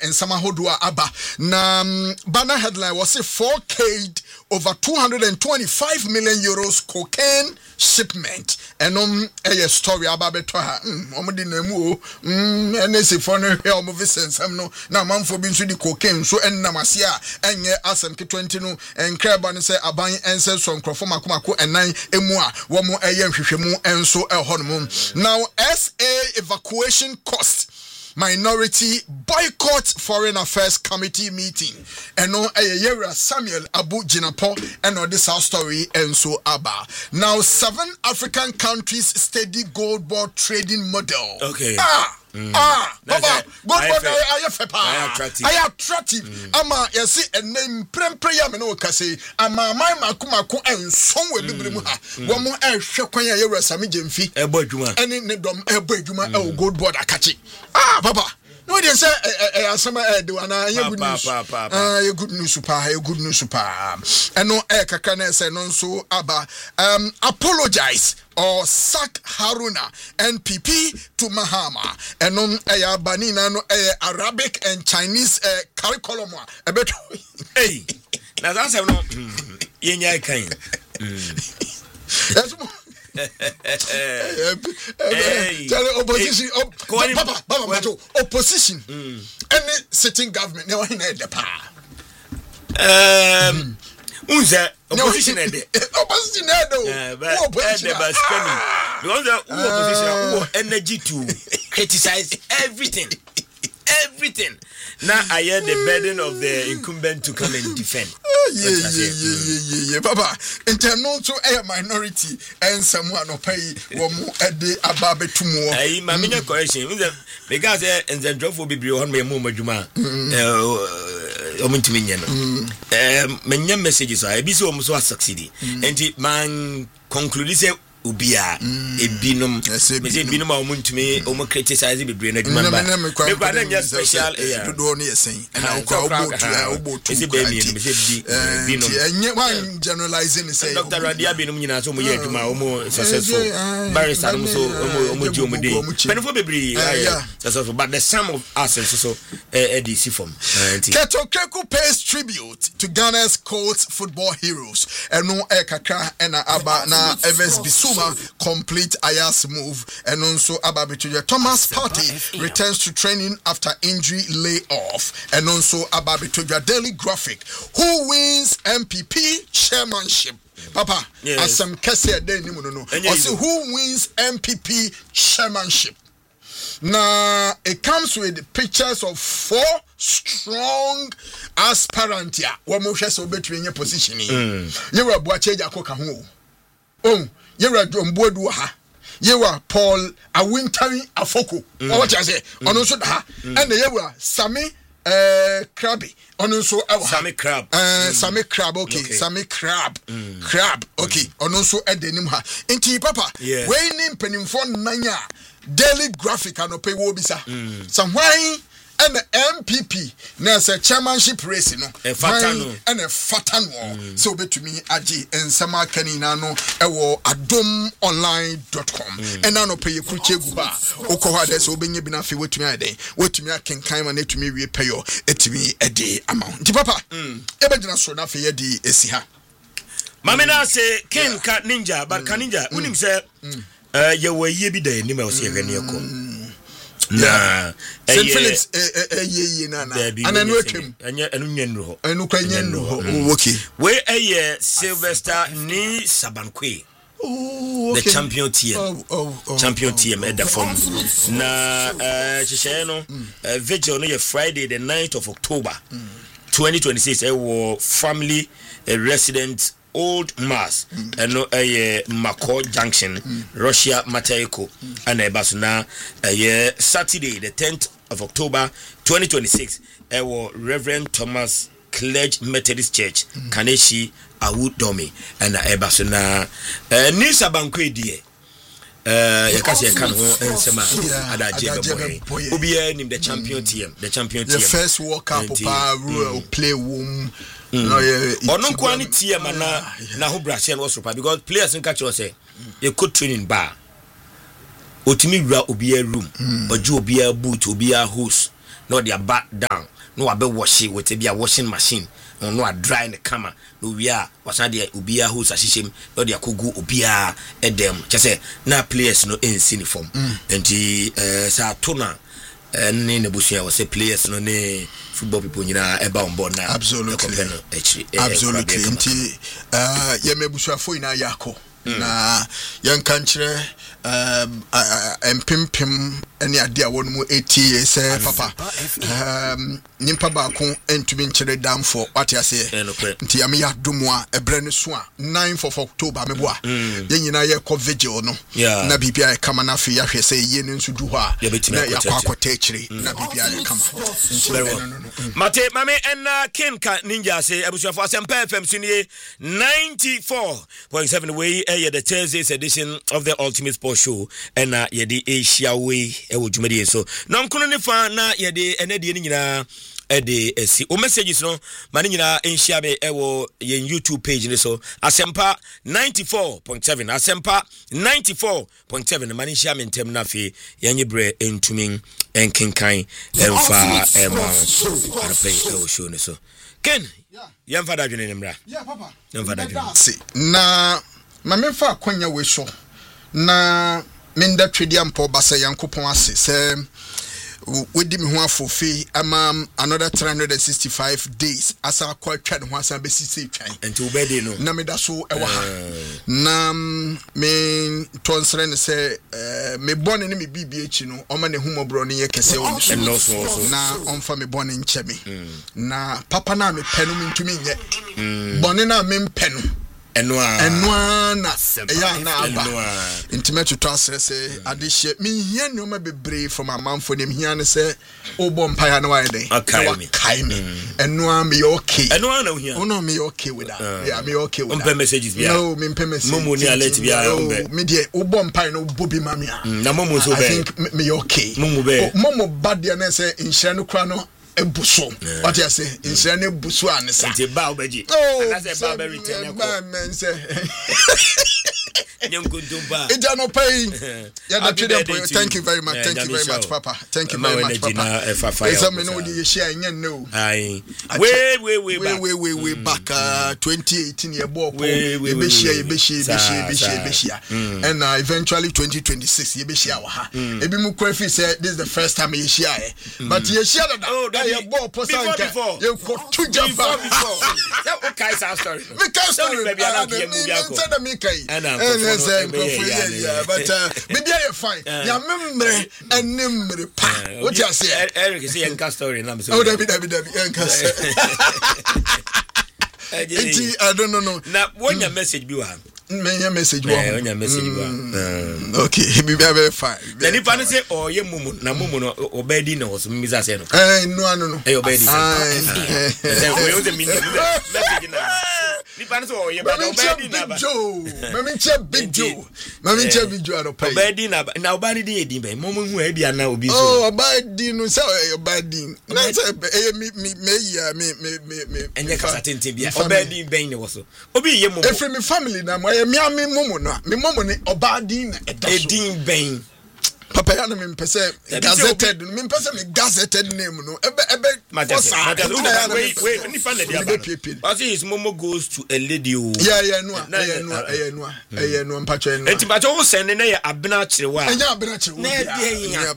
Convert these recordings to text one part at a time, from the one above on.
and Samahodua Abba. Na banner headline was a 4K over 225 million euros cocaine shipment. And a story about Betoha. Omudi Nemu, NSC for no movie sense. No, now man for being the cocaine. So and Namasia, and Asam K20 and Kraban say Abang and says from Crofoma Kumako and 9 Emua, one more AM Shishemu and so a honeymoon. Now, SA evacuation cost. Minority boycott foreign affairs committee meeting and no Yera Samuel Abu Jinapo and no this our story and so Abba. Now 7 African countries steady gold board trading model. Okay. Baba, I attractive. Ama yesi a name prempreya meno kase. Ama my makumako and somewhere biblimuha. One more air shakwanya Yera Sami Jemfi. Ebo Juma. Any nedom ebo Juma gold board akachi. Baba. No, they say some do and good news. Good news, good news, and no kakane say non so Abba. Apologize or sack Haruna NPP to Mahama and non banina no Arabic and Chinese curriculum. A bit hey, now that's no yenya kind. Opposition, Papa, opposition, any sitting government, no one in the power. Opposition, opposition, because energy to criticize everything. Now I hear the burden of the incumbent to come and defend. Yeah. Papa, internal to a minority and someone who pay one more a day above 2 more. I mamina correction because and the drop will be on me Mumajuma. Many messages I be so almost succeeding. And it man concludes ubia ebinum ebinum a omuntu me omo criticize be brain adwuma ba me kwa na special do no yesen and obotu isi be mi binum enye one generalizing say Dr. Radia binum nyina so mo ye adwuma omo successful barrister mo so omo ji omo dey benefo bebre successful but the sum of us so DC form Keto Keku pays tribute to Ghana's Colts football heroes and no kakra and aba na Evans Bisu complete Ayas move and also Ababituja Thomas Partey returns to training after injury layoff and also Ababituja Daily Graphic who wins MPP chairmanship. Papa, as some Kessia Day no. Also who wins MPP chairmanship. Now it comes with pictures of 4 strong aspirants here. What more so between your position? You were Boacheja Kokahu. Oh. Yera Dombodu ha. Yewa Paul Awintari Afoko. What I say? On also ha. And the Yewa Sami Krabby. On also Sami Crab. Sami Crab. Okay. Sami Crab. Crab. Okay. On also at the name ha. Inti Papa. Waiting penning for Nanya. Daily Graphic and pay wobisa. Some wine. And the MPP now say chairmanship race no a fatano and a fatano so be to me aji and sama kanina no ewo adomonline.com and now no pay kuche guba okowa de so benye bi na fe wetumi ade wetumi akenkan ma na etumi wie pay yo etumi ede amount di papa e be gina so na fe ye di esi ha mame na say ken ka ninja but ka ninja unim say ye wo ye bi da ni ma o se ye ne ko St. Phillips nana and then welcome enu kwanye no okay we Sylvester ni Sabankwe the champion team champion team at the form na chisheno vigil no Friday the 9th of October 2026 family resident Old Mass and no Mako Junction Russia Matayko and Basuna Saturday the 10th of October 2026 Reverend Thomas Clergy Methodist Church Kaneshi Awud Domi and Basuna Nisa Bankwe die yakase kan ho ensema adaje boy obiya nim the champion team the first World Cup play wom ono kwani team na ho brashe no sopa because players nka che say you could training bar otimi wura obiya room oje obiya boot obiya host no they back down no abe wash it with a washing machine no a dry the camera no we are wasan de obia who's ashishem no they akugu obia edem say na players no in uniform enti sa tona ne nebusia was say players no ne football people nyina eba on board na absolutely enti ye mebusuafo ina yako na yanka nkyere empempem ene ade a wonu 8 years papa nimpa ba ko entumi nkyere damfo wate ase nti ya me yadomo a ebre ne so a 9th of October meboa ye nyina ye ko vigil no na bibia e kama na fe ya hwe se ye ne nso du ho a na yakwa akota ekyire na bibia e kama mate mame en Kenka Ninja say abusuafo Asempa FM sunie 94.7 way the Thursday's edition of the Ultimate Sports Show and yedi Asia way ewo dwumadi so na nkono ne fa na yedi enade ni nyina ede si o messages no mani nyina enhia me ewo yen YouTube page ni so Asempa 94.7 Asempa 94.7 mani nhia me ntem na fe yenye bre entumin enkenkan emfa arapay ewo show ni so Ken yamfa da dwene nimra papa yamfa da dwene na mamefa akonya we so na menda twedi ampo basa yankopon ase se wedi me ho afofi ama another 365 days asa kwa twa ne ho asa besisi twan enti obedi no na meda so ewa ha na me tonsere ne se me bone ne me bibie echi no o ma ne humobro ne ye kese o na onfa me bone ncheme na papa na me penu ntumi nye bone na me mpenu enwa na ya na aba intimate to asese adehye me hia ne o ma bebre from amanfo ne hia ne se obo mpaya na why dey kai me enwa me okay enwa na hia no me okay with that yeah me okay with that messages bia no me message momo ni alert bia me dey obo mpaya no bobi mami a na momo so be I think me okay momo bad dia na say inhia no kra no ebuso what you say inhia no ebuso anesa nti ba obeji anase ba be return ba men say Nyamkuntumba. Ija no pay. Thank you very much. Thank you very much, Papa. Thank you very much, Papa. Esa me no dey share nya no. Aye. Way back 2018 year ball. Be share. And eventually 2026 ye be share wa ha. Ebi mu kwafi say this is the first time ye share. But ye share that. Oh, that ye ball posanka. Ye ko tu jamba. That okay sa story. Me ka story. Me kai. But maybe I fine. Ya membre enemre pa. What you say? Eric say enka story na me so. Oh, David enka. I don't know. Na when your message bi wa. Me message wa. When your message wa. Okay, be very fine. Na ni pa no say oh ye mumu na mumu no obedi no so me say no. No. Eh obedi. Say we o the message na. Ni pa no say oh ye ba obedi na ba. Mami che big Joe no pay. Obedi na obadi di edin be mumu hu e bia na obi so. Oh obadi no say obadi. Na say me enye kasa tente bia obedi ben ne wo so. Obi ye mumu. Efre me family na me mumu no. Me mumu ne obadi na edin ben. Papa ya no me mpese gazetted me mpese me gazetted name no ebe Matters wait ni fan na dia ba but his momo goes to a lady yeah no mpacho no enti bacho wo send na ya abena kirewa enya abena kirewa na dia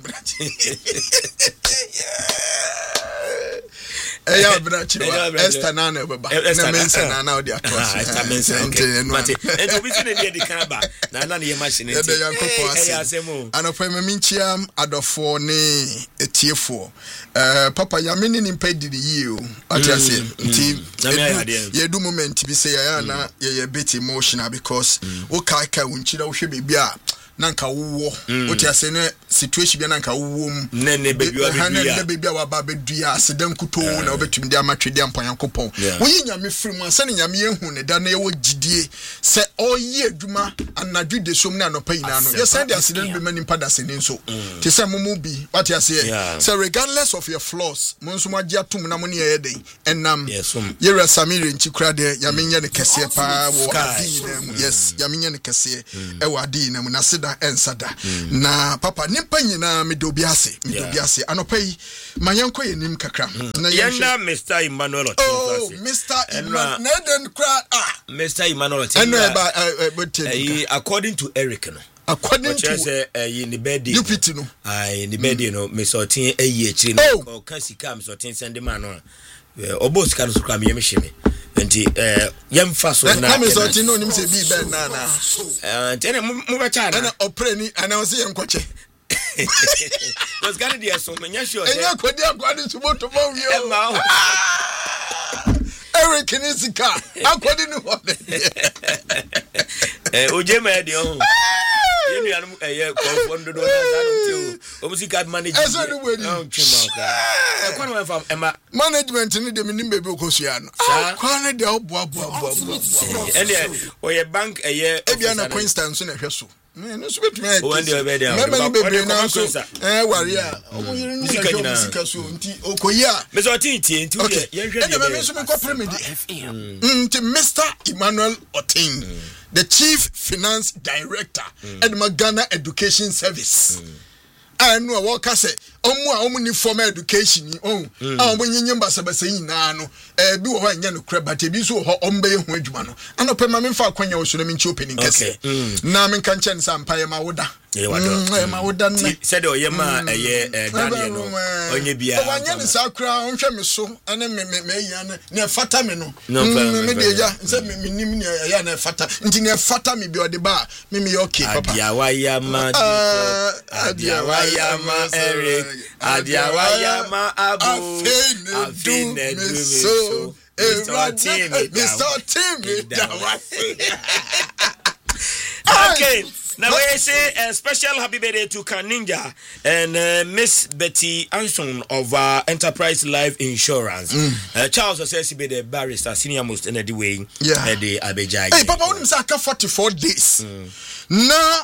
Eya brachiwa Esther nana baba na mensa nana odi atos Esther mensa okay mate ento bi sene dia di kan ba na ye machine enti eya asemo anofa meminchia adofo ne etiefo papa ya meni ni mpedi di yio atiase nti ye do moment bi say ya na ye bit emotional because wo kai unchira wo hwe bibia nanka wo atiase ne situation bi nanka wo ne bebia wa ba bedua asedan kuto na obetumi dia matwede ampanyankopon wo yi nyame firim asane nyame yehu ne da na ye wo gidie se oyi aduma anadwu de som na anopa yina no ye send asedan be mani pada se ne nso te se momu bi what you say so regardless of your flaws monso magia tum na mo ne ye den enam ye resamire nchikura de nyame nye ne kese pa wo adi na mu yes nyame nye ne kese e wo adi na mu na se Koda and Sada. Na papa nimpa nyina medobiase anopa yi manyanko yenim kakra. Na yenda Mr. Emmanuel Otin. Oh, Mr. Emmanuel Neden Kra Mr. Emmanuel Otin. According to Eric no. According to in the bed you pity no. In the bed no Mr. Otin eyi no ko kan sika Mr. Otin send man no. Obos kan so kra me yemhye nti yemfa so na Mr. Otin no nim se bi ben na ntene mu ba cha na opreni ana se yenkwoche was gonna do so many sure enya kwadi akwadi sumoto mo wi Eric Nisika akwadi no oje ma de o yenu anu konfondo do na zanu ti o music manager management ni de minim bebe okosua no kwana de obo ene o ye bank ebia na Queenstown so na hwe so no so betumi o wande obe de bebe na so wari a o yiri ni music so nti okoya me so tintie nti ye hwe de me so me ko premidi nti Mr. Emmanuel Otin the Chief Finance Director at Ghana Education Service. I know what I say. Omu formal education ni nyinyi basabasa nyina no bi wo hanya no kra but bi so ho ombe hu adwuma no anope ma memfa kwanya wo so na minchi opening kase na men kan chen sampa ye ma woda ma woda na said o ye ma Daniel no onye bia wanya ni sakra onhwe me so ene me ya na fata me no me de ya se me nim ya na fata nti na fata me bi ode ba me okay papa adiawaya ma Eric Adiawaya ma abu afine so Mr. Timmy Okay, now we say a special happy birthday to Kaninja and Miss Betty Anson of Enterprise Life Insurance. Charles says he be the barrister senior most in the way. The Abejai. Hey, Papa, when you say 44 days. Now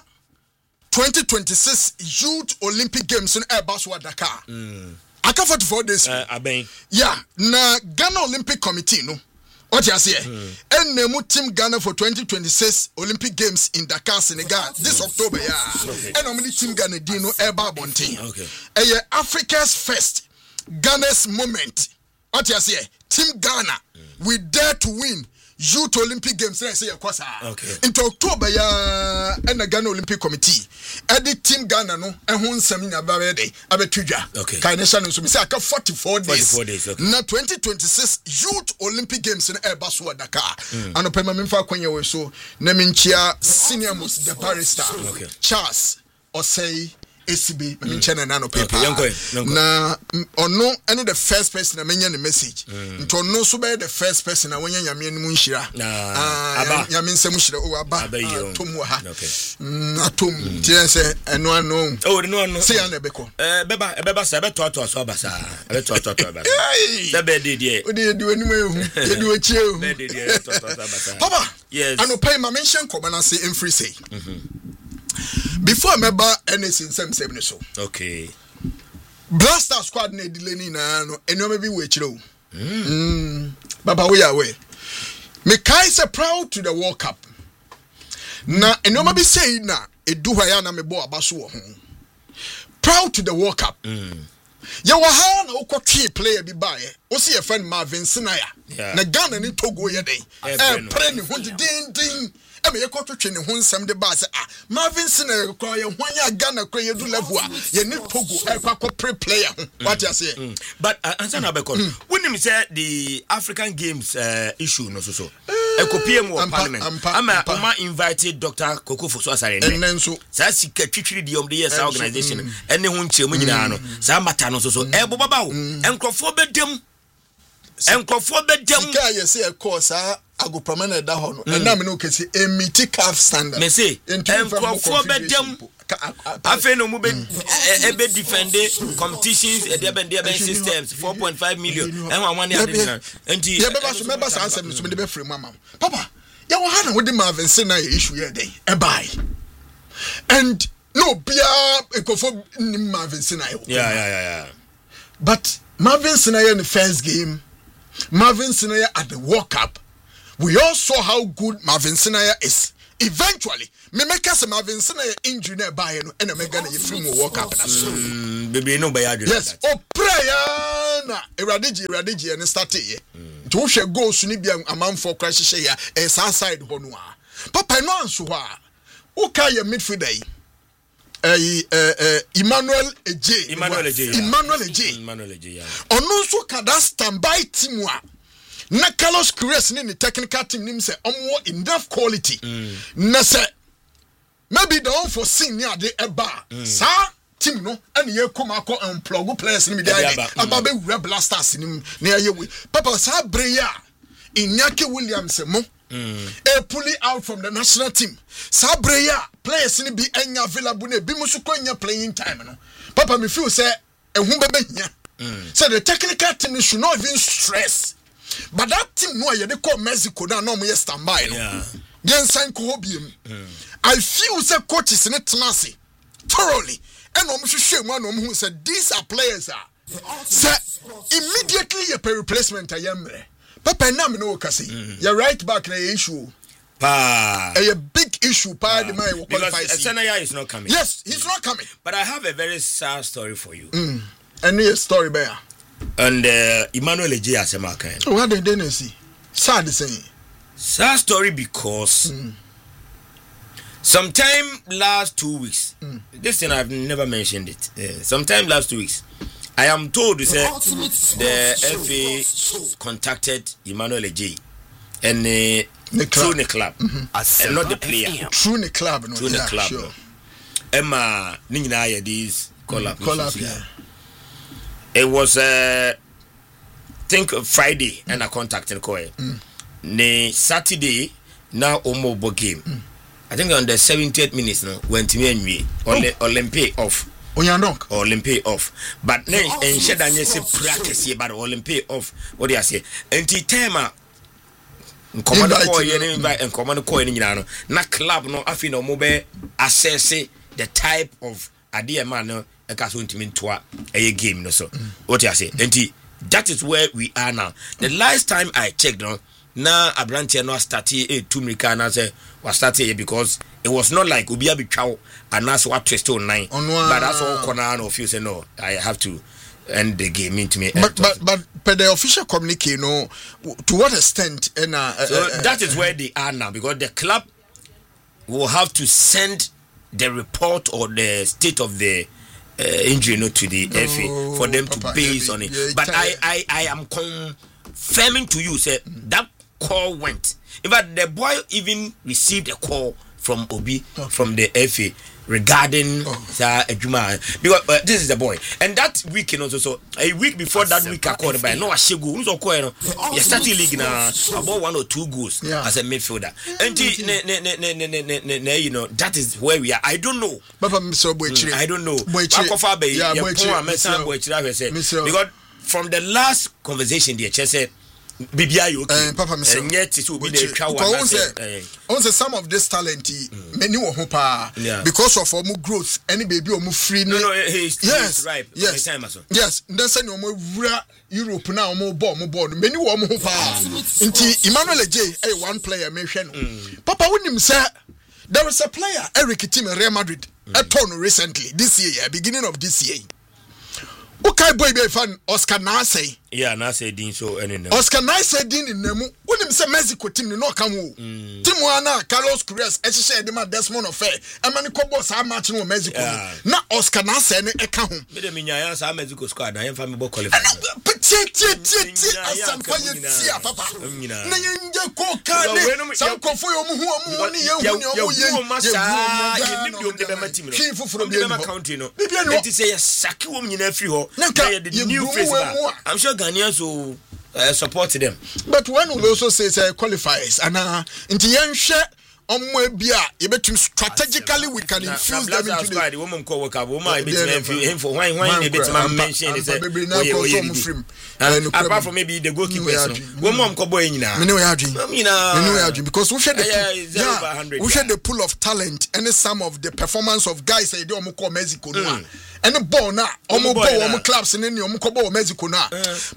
2026 Youth Olympic Games in Airbus Dakar. Aka 44 days. Yeah, na Ghana Olympic Committee no. What you say? And nemu team Ghana for 2026 Olympic Games in Dakar, Senegal this October. Yeah. And normally team Ghana dino Airbus Bontin. Okay. Africa's first Ghana's moment. What you say? Team Ghana, we dare to win Youth Olympic Games. Say okay. Into October ya and the Ghana Olympic Committee. Edi team Ghana no ehun samina babede abetudwa. Okay. Kaination so me say aka 44 days. 44 days. Okay. Na 2026 Youth Olympic Games in Airbus Dakar. Anope ma memfa kwanya we so na minchia senior most the barrister. Okay. Charles Osei ACB mention na no paper na ono ene the first person na menya the message nto ono so be the first person na wonya nyame anu nhira nyame nsem nhira o aba atom ha atom tie se eno ano no say an ebeko beba sa beto so aba sa beto aba sa be de o de anu ehu de do chi ehu be de to aba sa papa yes ano pay ma mention ko na say em free say before member anything same so okay Blaster squad na delay ni na no enyo be we chiro baba we are we me kai say proud to the World Cup na enyo be say na edu hwa ya na me bo abaso wo ho proud to the World Cup ya wa ha na ukotwe player bi bae o see your friend Marvin Sinaya na Ghana ni Togo ye den pre ni ho din eme ye kotwetwe ne ho nsem de ba se Marvin Sinaya kwa ye hwanya Ghana kwa ye du level a ye ni Togo kwa pre player what you say but answer na be call when him say the African Games issue no so ekopie mu parliament ama oma invited Dr. Kokofo so asare ne so sa sika twitwiri di om the yes organization ene ho nkyeremu nyina no sa mata no so ebo baba wo enkrofo bedem sika ye say course agopama na da ho no na me no kesi emiti calf standard me say enkrofo bedem afen no mu be ebe defend competitions e dey systems 4.5 million and one money enti ye beba so member san sem so me dey free mama papa ya wo ha na wo dey Marvin Sinaya issue ye dey e buy and no bia ekofo ni Marvin Sinaya yeah but Marvin Sinaya in the first game, Marvin Sinaya at the World Cup, we all saw how good Marvin Sinaya is eventually me make us Marvin Sena injury na buy no and me Ghana free mo work up na so baby no buy adwene yes o prayer na eradigi and start here to hwe goals ni bia amanfo crash hye ya side ho no a papa no anso ho a o ka ye midfielder yi Emmanuel Eje ono nso ka that standby team a na Carlos Queiroz ni the technical team nim say omo enough quality na say maybe the unforeseen near the eba sa team no and ye come akọ unplug players ni me dey aba be wura blasters ni na ye we papa sa breya Iñaki Williams mo pulling out from the national team sa breya players ni be enya available na bi musu ko enya playing time no papa me feel say ehun be nya so the technical team should not even stress. But that team no ye dey call Mexico na no mo ye standby no. Yen sign ko hobiem. I feel say coaches in tenase thoroughly and no mo hwehwe mu na mo hu say these are players say immediately ye per replacement ayemre. Papa na me no kase. Your right back na issue. A big issue pa the man will qualify. Senaya is not coming. Yes, he's not coming. But I have a very sad story for you. Any story bear. And Emmanuel Eje Asemaka. What did they see? Sad saying. Sad story because sometime last 2 weeks, this thing I've never mentioned it. Sometime last 2 weeks, I am told to say the FA contacted Emmanuel Eje and through the club, and not the player. Through the club, no. Through the club. Sure. Emma, Nina, these call up. It was think Friday and I contacted Koye. Ne Saturday now Omobo game. I think on the 70th minutes no went me and me Olympic off. Olympic off. But then and shed and say practice here but Olympic off. What do you say? And tema command Koye invite and command Koye nyina na club no afi no mo be assess the type of idea man no e ka so ntimi ntoa a game no so what you say and that is where we are now. The last time I checked no na Abrante no started 2 America na say was started because it was not like obi abitwa and that's what twist on 9 but that's all corner no feel say no I have to end the game into me but the official communique no to what extent so that is where they are now because the club will have to send the report or the state of the injury to the FA for them to base on it. But I am confirming to you, say that call went. In fact, the boy even received a call from Obi from the FA regarding Ejuma because this is the boy. And that week also so a week before that week I called by no Ashegu who's okay you starting league now about 1 or 2 goals as a midfielder. And you know that is where we are. I don't know. I don't know. Because from the last conversation the church said Bibia you Papa Mr. And yet it will be the some of this talent many who because of our growth any baby or free no he's right yes then send Europe now more board many who into Emmanuel Eje one player mention Papa wouldn't say there was a player Eric team in Real Madrid a ton recently this year beginning of this year okay boy be fan Oscar Nase Nase din so any Oscar Nase din in nemu wonim say Mexico team no come wo team wana Carlos Queiroz ehye dem Desmond Ofe amani ko boss a match no Mexico na Oscar Nase ne eka ho me dem nyaya sa Mexico squad na yem fa me bo qualify asam fa ye papa na yenje ko ka ne sam ko fo yo mu hu ni ye hu ni o ye ni dem be ma team no dem ma country no it say saki wo nyina free ho the new face I'm sure Ghanaians will support them. But one will also say qualifiers and into young share on my beer, you bet strategically we can infuse them into the woman call work. Woman, him for why a bit mention is apart from maybe the goalkeeper. Woman boy because we share the pool of talent and some of the performance of guys they don't call Mexico. And the ball now, almost clubs in any Mexico now. Papa.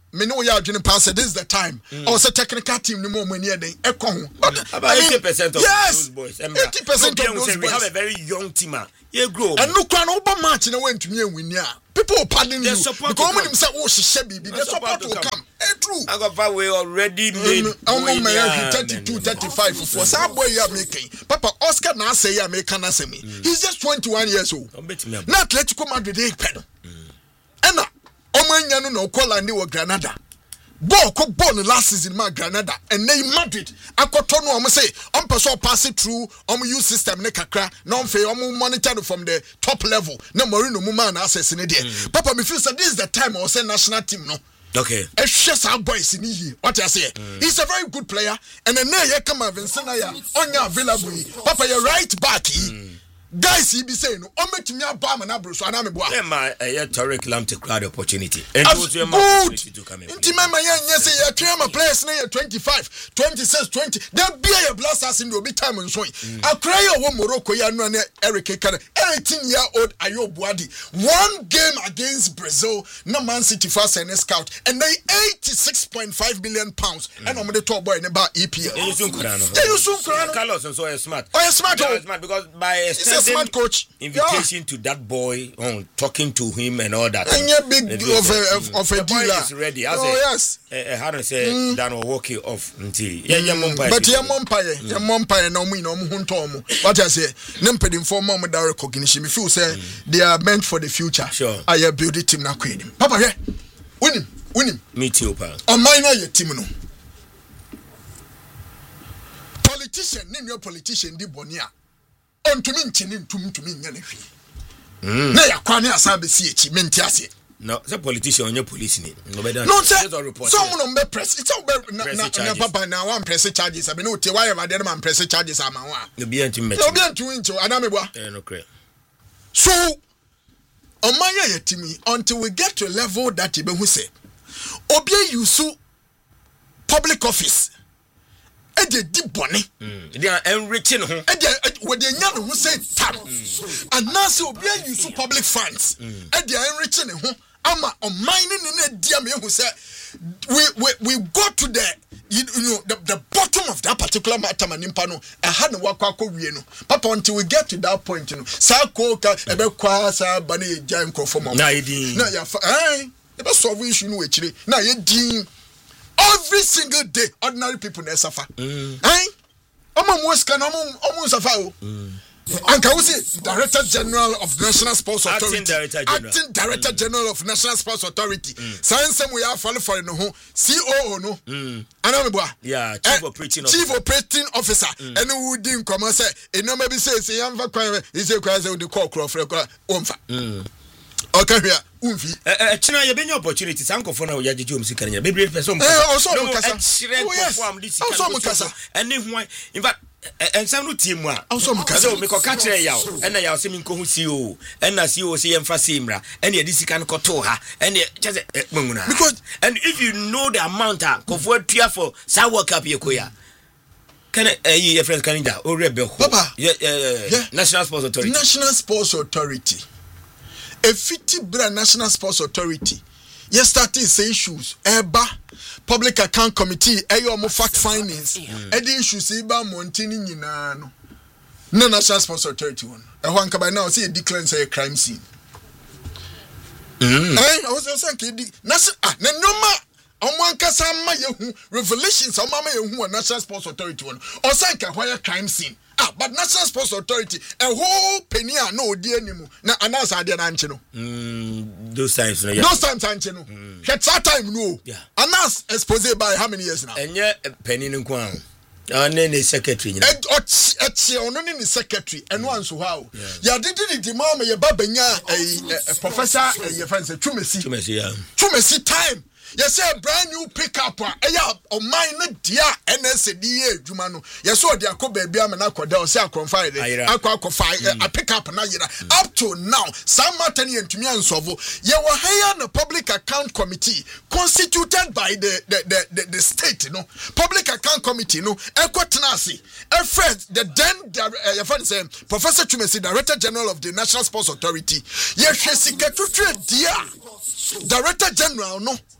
me know you are doing pass. This is the time. Also technical team no more money then. About 80% of those boys. 80% of those boys. We have a very young team. You grow. And no can over match na went to me win ya. People pardon you. Because when them say oh she baby, the support will come. True. I got we already made 32 35 for some boy you are making. Papa Oscar na say you make na say me. He's just 21 years old. Not Atletico Madrid pedal. Ena Omanya no no call and they were Granada. Ball ko born last season ma Granada and they Madrid. Akoto no am say on person pass it through use system ne kakra no fe monitor from the top level. Na Mourinho mu man access ne there. Papa me feel say this is the time I say national team no. Okay. Our boys in here. What I say? He's a very good player and then you come and Vincent Aya on your available. Papa you right back. Guys, he be saying, "Oh, me to me a bam and a bro, so I am a boy." My Tariq Lam to crowd opportunity. And to come in. Intimate, yes, you came a place near 25, 26, 20. There be a blasters in the big time and so. I cry a Morocco, you know, Eric Kane, 18-year-old Ayo Buadi. One game against Brazil, no Man City first and a scout, and they 86.5 million pounds. And I'm the top boy in about EPL. You soon crown. Carlos and so smart. Oh, smart because by a smart coach invitation to that boy talking to him and all that. And you're big of a dealer. Is ready. Yes. How to say that will walk it off until but your mumpire no me no huntomo. What I say, Nimped for mom with recognition. If you say they are meant for the future, sure. I build a team now. Papa, yeah, win him. Me too, pal. On minor your team no. Politician, name your politician, di bonia. On to me, to me, na ya kwani asabe CH mentiase. No, the politician on your police ni. No, sir. Someone on press. It's all na papa na one press charges. I mean, no, why am I there man press charges am one. You be into me. You be into adamebwa. No clear. So, on my yetimi until we get to a level that you be who say, obie yusu public office. Ede di bone. They are enriching ho. Ede we dey nya who say tam. And now so obie use public funds. Ede enriching ho. Ama on mining in dia me who say we go to the the bottom of that particular matter manimpa no had no work wie no papa until we get to that point sa ko ka ebe kwa sa ba na eja nkrofo mo na yedi na ya ebe solve issue no we na ye din every single day ordinary people na suffer omo mo scan omo suffer o and can we say Director General of National Sports Authority, Acting Director General of National Sports Authority. Science we are follow for no COO no. Yeah, Chief Operating Officer. And who didn't come and say, it no maybe say yamva kwa is a kwa the call Crawford umfa. Okay here. China you been opportunity sanko for na yaji jom sikanya. Bebre person. Also Mukasa. And in fact and some team wa also me ko catch yaw and na yaw se me ko hu CEO and na CEO se yemfa simra and ye disika no koto ha and ye just manguna because and if you know the amount of what tua for sa work up ye koya can your friends can da o rebel papa National Sports Authority a 50 brand National Sports Authority yesterday say issues eba Public Account Committee mo fact findings the issues eba montini nyina no National Sports Authority one ho anka by now say declare say a crime scene I was saying na normal omanka sama yehu revelations omama yehu National Sports Authority one o say ka why crime scene but National Sports Authority a whole penny no odi animu na announce ade na nche no those times anche no that time no announce expose by how many years now enye penny nko an ne secretary nyina ono ne secretary eno anso how ya did the mama ye babanya professor ye friend say Chumesi time. Yes, say brand new pickup. On mine dear NSD adwuma no. Yes, so dia ko baby am na koda o say akonfire akwa a pickup na yira. Up to now, some matter ni ntumi ansovo. Ye were hire the Public Account Committee constituted by the state, no. Public Account Committee, no. Ekwatenasi. The then Professor Chumesi, Director General of the National Sports Authority. Yes, she dear Director General, no.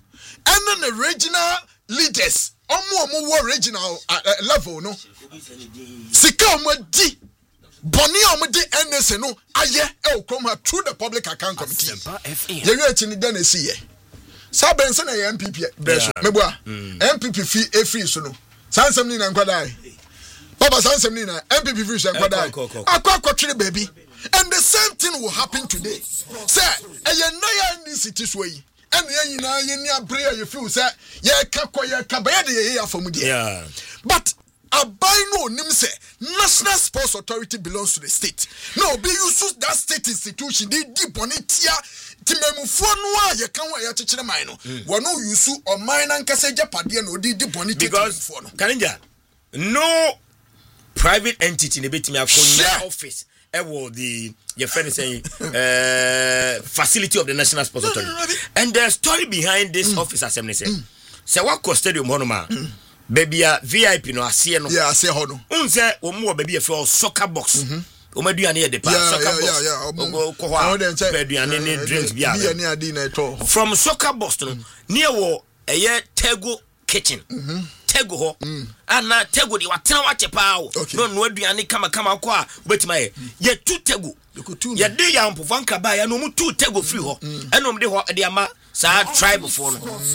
and the regional leaders omo regional level no sika omo di boni omo di NS no aye e okrom ha through the public account committee ye wi achi ni da na si ye sabense na ye MPP breso meboa MPP fi free so no sansem ni na nkwadai Papa sansem ni na MPP free so nkwadai akwa baby. And the same thing will happen today. Say, eye na ya ni city so yi. And ye nyina ye ni abre ye feel say ye kabaya de ye afomudi. Yeah. But abai no nim say National Sports Authority belongs to the state. No, be use that state institution they deep on it here. Timemufo no a ye kan wa ye chechire man no. Wono use o man ankasa japade no di deep on it because Kaninja no private entity ne betimi akonya office your friend is saying facility of the National Sports Authority. And the story behind this office assembly say what stadium honoma baby VIP no ase no yeah ase ho no unse omo baby for soccer box omaduane ye de pa soccer box ko ho aduane ne drinks bia from soccer box no near wo eye Tego kitchen Tego ho ana Tego di watena wache pa no aduane kama ko a betima ye tu Tego ye de ya mpofan kaba ya no mu tu Tego free ho enom de ho de ama sa tribe for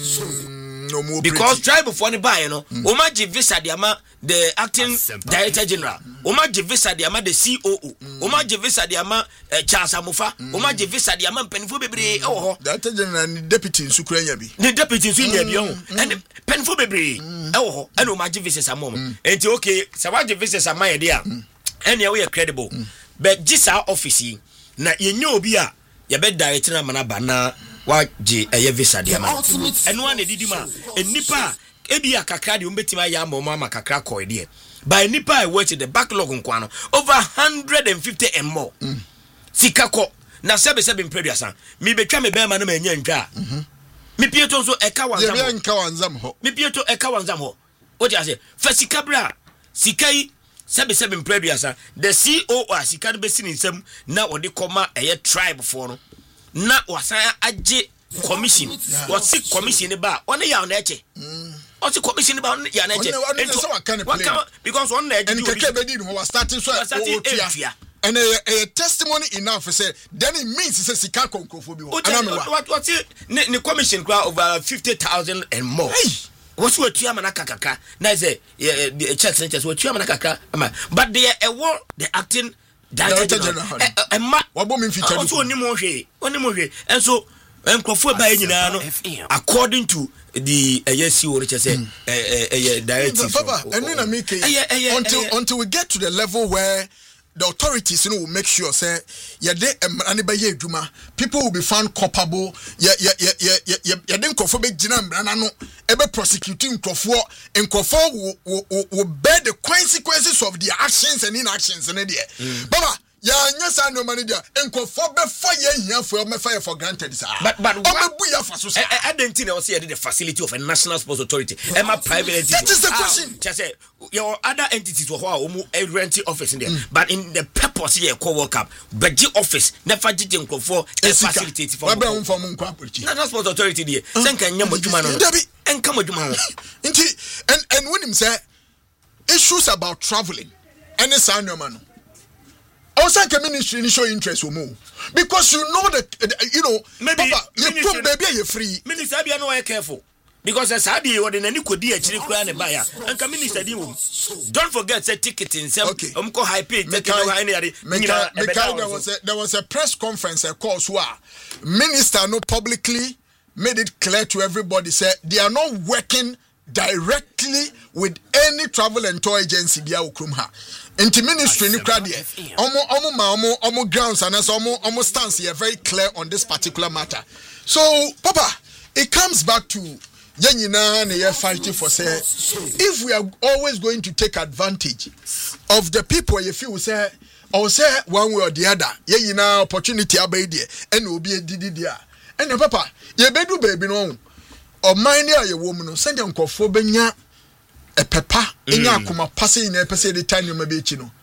no because tribe for ne buy no omaji visa de ama the acting director general omaji visa de ama the COO omaji visa de ama Charles Amufa omaji visa de ama penfo bebre e wo ho director general ni deputy nsukuranya bi the deputy nsunya bi ho and penfo bebre e wo ho and omaji visa samom enti okay sa waji visa samaya de a and we are credible but gisa office na yenye obi a ye be director na manaba na waji visa de ama eno an edidi ma enipa ebi akakra de umbetima ya mama kakra ko de by nipa I watch the backlog nkwano over 150 and more sikako na sebe mpreduasa mi betwa me be ma na manya ntwa mi pieto so eka wanzam ho mi pieto eka wanzam ho o ti ase fa sikabra sikai sebe mpreduasa the COO sikado be sini nsam na odi koma tribe for no na wasan age commission what sick commission ba one ya na eche what commission ba ya na eche because one na eche and keke be di no was starting so and a testimony enough say then it means say sika konkofo bi what ni commission crowd over 50,000 and more what's what you amana kakaka na say the check centers what you amana kakaka but they the acting director general wabo me feature also onimo hwe and so enkofo ba nyina no according to the ASCO which say directive Papa and then make until we get to the level where the authorities will make sure say people will be found culpable didn't confirm no ebe prosecuting will bear the consequences of their actions and inactions in there Baba ya nyasa no manager enkofo be fire hia for me fire for granted sir but buya for so sir identity na say the facility of a National Sports Authority am a private entity that is the question just say your other entities who are rent office in there but in the purpose here call work up but the office never did enkofo facility for National Sports Authority there senka nyamo djuma no enka modjuma and when him say issues about traveling any sign no man also the ministry in show interest because you know that maybe Papa, you put baby you free minister be no careful because as abi what the nani kodi achiri kura ne baya and minister di wo don't forget say ticket in some ko high pay take no any there was a press conference a course where minister no publicly made it clear to everybody say they are not working directly with any travel and tour agency dia okrumha into ministry ni crowd here omo grounds and omo stance here very clear on this particular matter so Papa it comes back to yenyina na ye fighting for say if we are always going to take advantage of the people you feel say or say one way or the other yenyina opportunity abai there and obi edidi there and Papa ye bedu baby no o mind ya ye wo mu no send nkofo benya e pepa enya akoma passe ina pese de time ma be chi no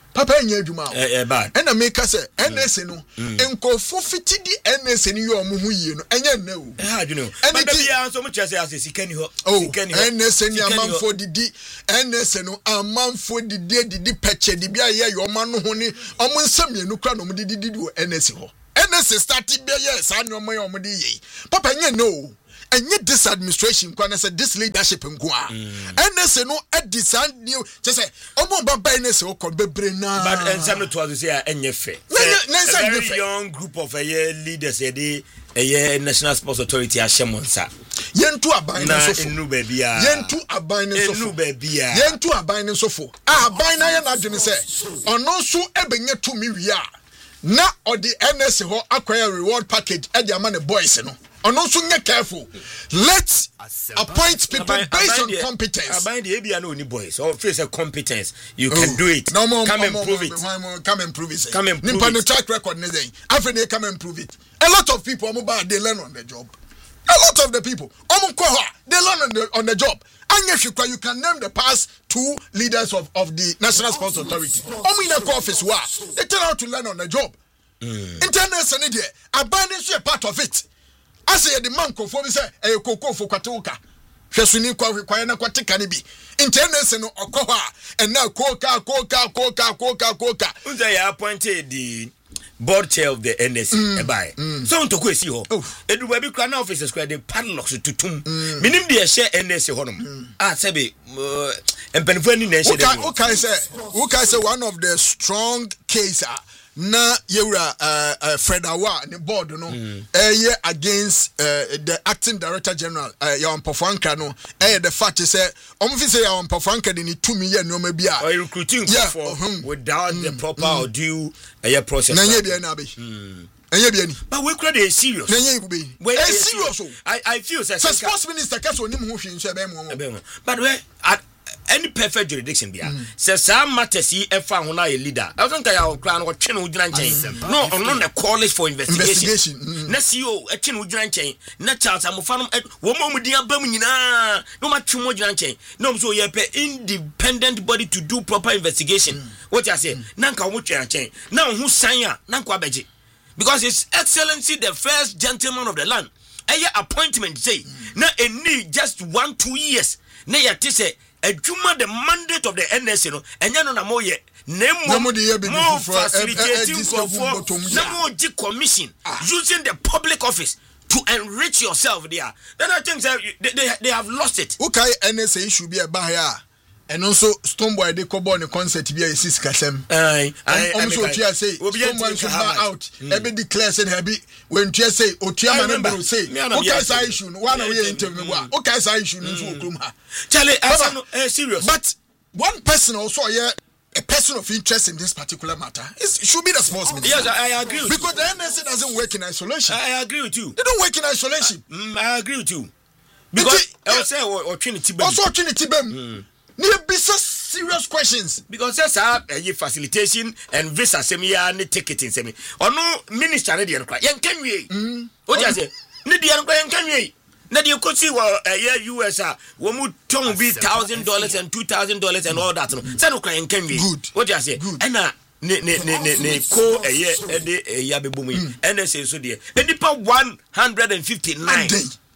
papa enye adwuma bad and make us NS no enkofo fiti di NS ni yo mo hu yie no enye na o you know but bia so mo chese as sikani ho NS ni amanfo didi NS no amanfo didi peche di bia ye yo ma no ho ni omo nsamienu kra no mo didi wo NS ho NS start bia ye sa no mo ye omo di ye papa enye no enye this administration kwa na say this leadership nkoa NS no edisan new say omo baba NS o ko bebre na but ensam no to say enye fe very young group of leaders National Sports Authority ashemonsa yentu aban no so enu bebia yentu aban no so enu bebia yentu aban no so fo aban na ye na dwene say ono so ebenye to mi wi a na odi NS ho acquire reward package e dey am na boys no ono so nye careful let's appoint people based on competence aban the ebia no ni boys or face a competence you can do it come and prove it come and prove it nimpa no track record ne dey after come and prove it a lot of people they learn on the job a lot of the people they learn on the job and you can name the past 2 leaders of the National Sports Authority in the office they turn out to learn on the job internet and there abandon a part of it. I say the man confirm say koko for kwatoka hwesuni kwa na kwatika ne bi internet no okoho and now koka unza ya appointed the board chair of the NSC by so on to kwesi ho eduba bi kra na officers kra the padlocks tutum minim de share NSC honom sebe empenfo ni na share dem okay say one of the strong case na yewra Fred Awa the board no against the acting director general Yawan Pofanka no the fact is say Yawan Pofanka ni 2 million no ma bia recruiting for without the proper or due process na ye bia na be enye bia ni but we crowd is serious na ye be serious I feel say sports minister kaso ni mu hwe nso be mu but we any perfect jurisdiction bia says some matters he efa ho na leader I don't care clan wo twe no gyina nchen no on the college for investigation na CEO twe no gyina nchen na Charles amofa no wo mo din abam nyina no ma twe mo gyina nchen no so ye pe independent body to do proper investigation what you say na nka wo twe nchen na ho san a na nka abeje because his excellency the first gentleman of the land appointment say na need just 1-2 years na yate say adwuma the mandate of the NSC no enya no na moye nemo facilitating for nemo di commission using the public office to enrich yourself there then I think they have lost it okay NSA issue be a here and also Stonebwoy they ko born concert be a sis kasem so tia say Stonebwoy should back out e be declare say he be when tia say otua man say okay say issue no one we interview me okay say issue no so okrum ha Charlie serious but one person also a person of interest in this particular matter should be the sports minister. Yes, I agree with because you. The NSC doesn't work in isolation. I agree with you. They don't work in isolation. I agree with you. Because I say or Trinity Bem. Also Trinity Bem. There be so serious questions because that's a facilitation and visa semia ne ticketing semi. Or no minister ne dey nkra. Yen kan wie. What you say? Ne dey nkra yen kan wie. Na dey ko see US wo mu ton be $1,000 and $2,000 and all that no. Say no kra yen kan wie. Good. What you say? And ne ko de ya be bomu. NSA so dey. Enipa 159.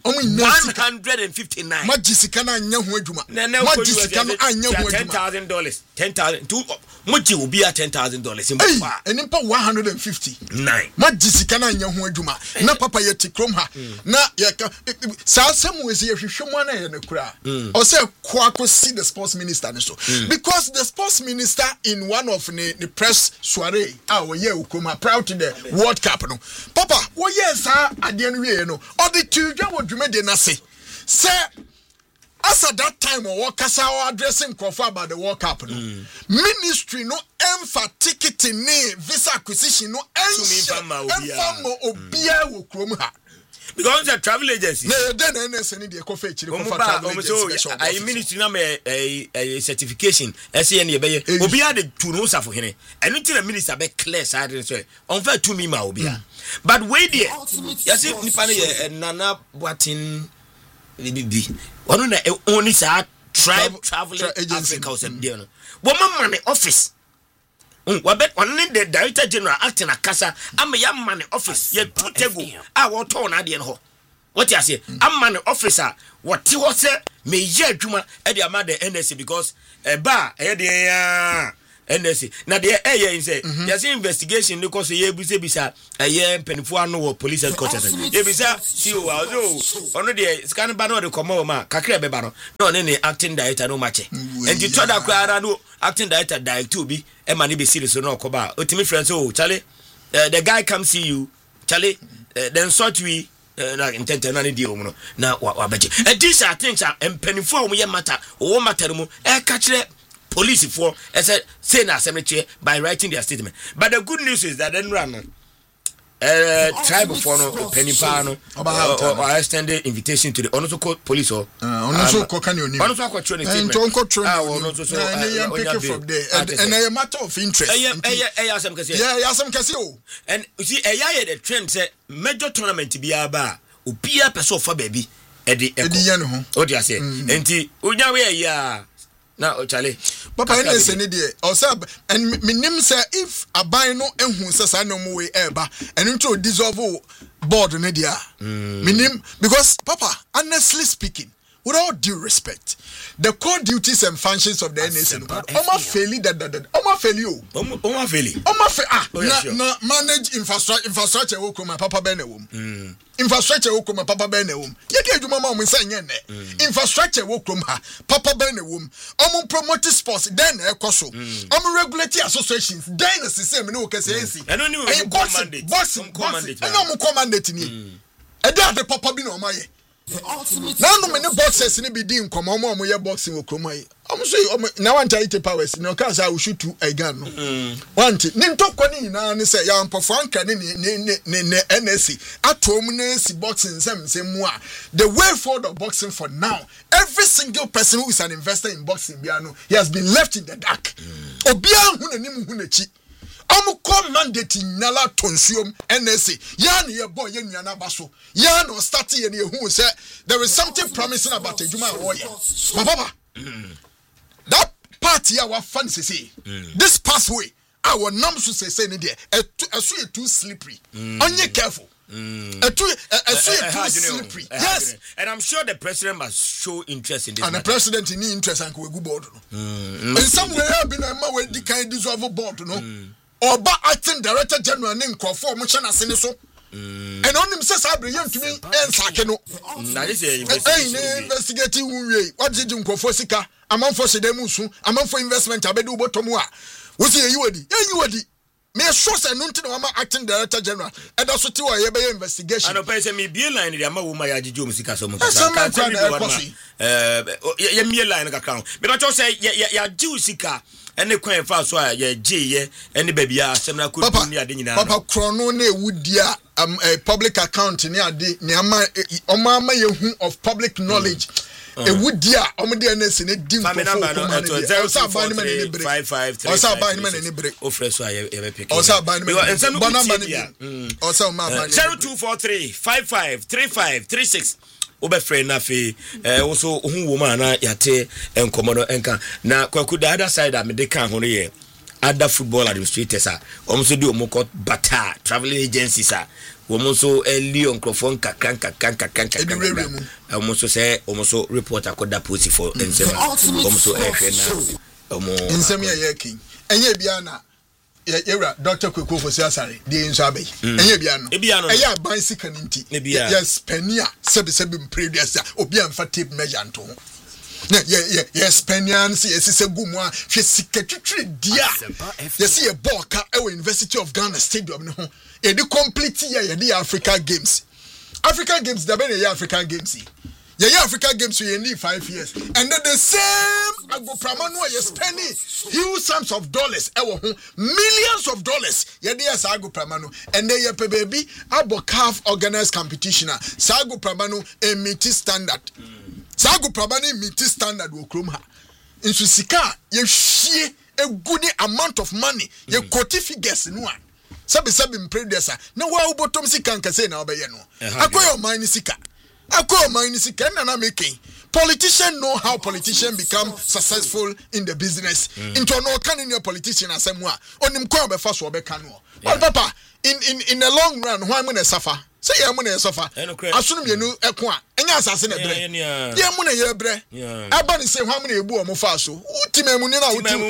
159. Majisika na anya ho adwuma. Majisika no anya ho adwuma. $10,000. Moji will be at $10,000 in Papa. And in 159. 9. Majisika na anya ho adwuma. Na papa ye tikrom ha. Na ye sa asem we se hwehwemo na ye ne kura. O se kwako see the sports minister so. Because the sports minister in one of the press soiree we ye ukoma proud to the World Cup no. Papa, wo ye sa ade no we no. O the tudwa de na say as at that time or kasa addressing Crawford about the World Cup ministry no emfa ticketing ne visa acquisition no emfa obia wo krom ha because the travel agency na den NS ni de ko fa chiri ko fa travel agency I ministry na a certification SN ye be obia de to no safo hene eno ti na minister be clear side so on fa to me ma obia but wait there you see nipa na nana Boatin bibi ono na only sa traveling agency Africa o se there no wo mama ne office wabet one the director general acting akasa am ya man office ye tutego a wo to na de no what you say am man officer what he was me ye adwuma e de ama the NSC because ba e de NSC na de eye say there's investigation because ye bisa ye penifo anu wo police headquarters ye bisa CEO ono de scan ba no de komo ma kakra be ba no ne acting director no match and you told that no acting director director bi e ma ne be serious no okoba otimi friends Charlie the guy come see you Charlie then sort we na intente na ne di o no na wa beje and these are things are penifo o ye matter o matter mu e ka kire police for say na cemetery by writing their statement. But the good news is that then run tribe for no penipano or extended invitation to the Onoso police or Onoso Kokani Onoso Kotroni and Tonko from there and a matter of interest. And you see a the trend say major tournament be aba ubia person for baby Eddie what do you say enti unyawe ya na Charlie papa ene se ne de osab and minim say if aban no ehun say sa no mo we eba and into dissolve board ne dia minim because papa honestly speaking with all due respect the core duties and functions of the NSC Oma faili na manage infrastructure wo kuma papa be na wom infrastructure wo kuma papa be na wom yeke adwuma ma mo nsa nye ne infrastructure wo kuma papa be na wom omo promote sports then e koso omo regulate associations then the system ne wo kase ensi e boxing no mo commandate ni e da papa bi na o maye now no many boxers ni be din komo omo ye boxing okromai omo so na want to powers no ka say I will shoot to a gun no want ni ntoko ni na ni say ya mpofo anka ni NSC atom na si boxing sem a the way forward of boxing for now every single person who is an investor in boxing biano he has been left in the dark obia hu na nim hu na chi amu call mandate nyala tonsuom NSC ya na ye boy ye nuana baso ya no start ye na hu say there is something promising about ejuma warrior papa that party our fan say this pathway our nam so say ni there so too slippery only careful too slippery yes and I'm sure the president must show interest in this and matter. The president in interest and we go board no in some way have been a ma we di kind dissolve board no Oba acting director general ne nkofo mo hye ase ne so and on him says abre yentumi ensake no na this investigating we what did nkofo sika amanfo sedemu su amanfo investment abedi ubotomu a wo se yiwadi me sure say no nti na acting director general and also ti wa ye be investigation and open say me be line dey ama wo ma ya jiju musika so musika kan ye me line ka kan me ba cho say ya jiu sika ene kwan fa so a ye giye ene babia asem na ko ni ade nyina papa krono na ewudia public account ni ade ni ama oma ye hu of public knowledge ewudia omde na se ne dim for ofre so ye be pick osa ban me bonamba ni osa ma ban 0243 553536 obefre na fe wo hu wo ma na yate enkomo no enka na kwaku the other side am de kan ho no ye other football administrators a omso di omoko bata traveling agencies a womonso Leon Crofon kanka omso say omso report akoda post for ensema omso ehwe na omo ensema ye kin enye bia na yewra Dr. Kweko Fosiasare de nso abai enye bia no eya ban sika ninti yes penia sebi previous obi amfa tape measure nto yes penian see yes gumu a hwe sika twitwi dia yes ye boka e University of Ghana Stadium no e di complete ye the African Games da be ye African Games ye African Games we need 5 years and then the same agopramano ye spending huge sums of dollars millions of dollars ye dey agopramano and then ye pe baby abocaf organized competition agopramano a meet standard agopramano meet standard wo krom ha insu sika ye hwie a good amount of money ye quote figures no one sabi previous na wa ubotom sika nka say na obeye no akoyo man sika na making Politicians know how politicians become successful in the business. Into no can in your politician as a moi. On him come first or becano. Well, Papa, in the long run, why am I suffer? Say I'm gonna suffer. Assume you know equa. And yes, I said, yeah, money, yeah, bre. Abani say how many ebu mofaso. Utimemunina,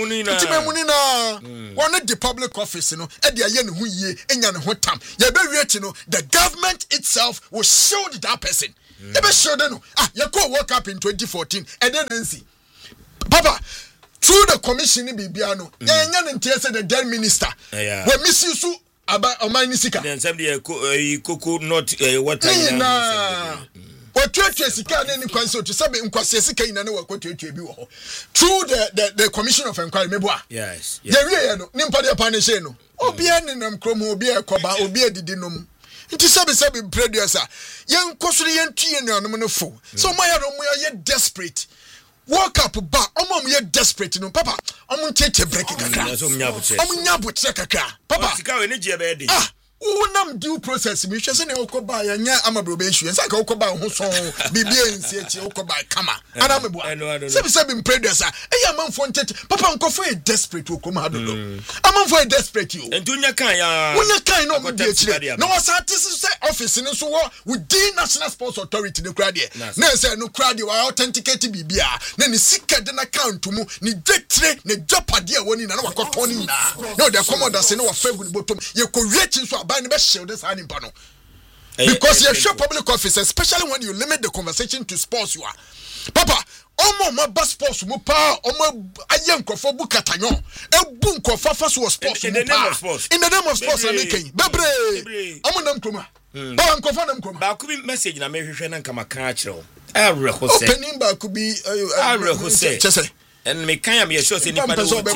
one of the public office, you know, at the yen who ye, and yan hot time. You better, you know, the government itself will show that person. You better show them. You go work up in 2014, and then see. Papa, through the commission in Bibiano, yan and Tia said the then minister. When Miss you about Omanisika. Then somebody cocoa not water. What churches can any consult to some inquisition in work what you do through the commission of inquiry. Yes, the Nimpadia Panisheno. Obian in them chromo, be a coba, or be a didinum. It is sabi producer. Young Cosrian tea and no fool. So my are yet desperate. Walk up, but I'm yet desperate, no, Papa. I'm going to take a break. I'm not check a car. Papa, Unam due process, which is an Okoba, and I'm a probation, and I go Okoba, who saw BB and CH Okoba, Kama, and I'm a boy. 7 predecessor, a young man wanted Papa Uncle for a desperate to come out. I'm for a desperate you. And Dunya Kaya, when you kind of no artist office in so with the National Sports Authority, the crowd. Nurse, no crowd, you are authenticated BBR. Then the sicker than account to move, ni detre, ni drop a dear one in another cotton. No, the commanders in our favorite bottom. You could reach into a band best shield this hand panel. Because you're sure public office, especially when you limit the conversation to sports, you are. Papa, my bus sports, Mupa, a young for Bukatanyon, a boom for Fafas was sports in the name of sports. In the name of sports, I'm making. Bebre, I'm on them kuma. Bank of them kuma. Bakubi message in American and Kamakachel. Penimba could be Jose. And me can't be sure any part of the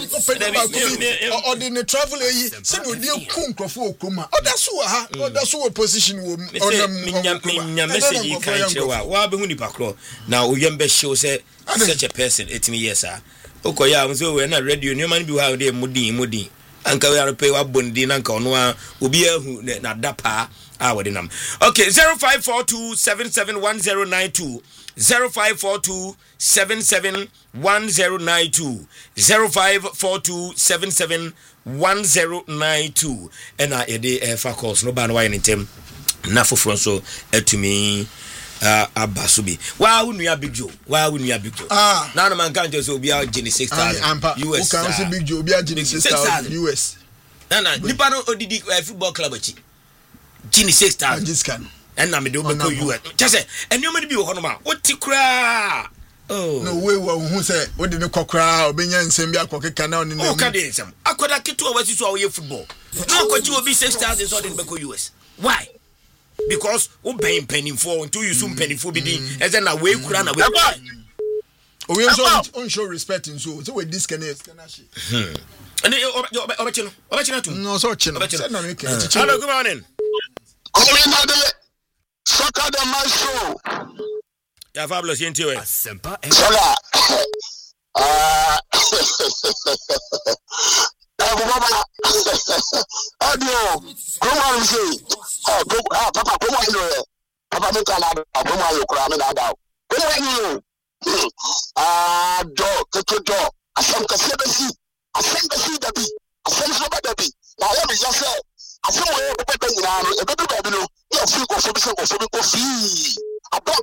or the travel send you dear Kunko for Kuma. Oh, that's what position will message you can't show. Why be Hunipacro? Now, Uyambe shows such a person, 18 years, sir. Okoya, so we're not ready. You man be how they moody. Uncle, we are pay what Bundi, Uncle Noah, Ubia, who not dapa. Okay, 0542 771092 0542 771092 0542 771092 and I day for calls no ban why anytime na for so to me abasubi why wouldn't you big Joe now the man can't just be out Jenny 6,000 US can see big Joe be out Jenny 6,000 US na Nipano odidi football club Gini 6,000 just can and na me do be you just say and you may be honoma what ti kra oh no way who say what didn't kokra obenya nsem bi akokeka na oni na o ka dey nsem akoda keto wasi so we football no kwachi obi 6,000 so dey be US why because we paying penny for until you soon penny for be din and then na we kra na we we on show respect in so we this can and obachino too no so chino hello good morning Soccer the maestro. Yeah, fabulous. Into it. Audio. Come on, say. Papa, come on, Papa, make a lot. Come on, you cry me now. Come on, you. Do. I think the CBC. I think the CBC. I think the CBC. Now, let me just say. I saw a baby now, a baby, you feel coffee. I don't